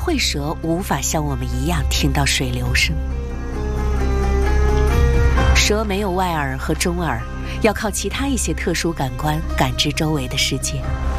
喙蛇无法像我们一样听到水流声。蛇没有外耳和中耳，要靠其他一些特殊感官感知周围的世界。